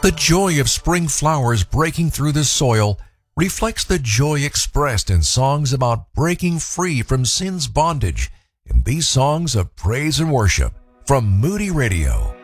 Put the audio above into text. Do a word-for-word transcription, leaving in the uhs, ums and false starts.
The joy of spring flowers breaking through the soil reflects the joy expressed in songs about breaking free from sin's bondage in these songs of praise and worship from Moody Radio.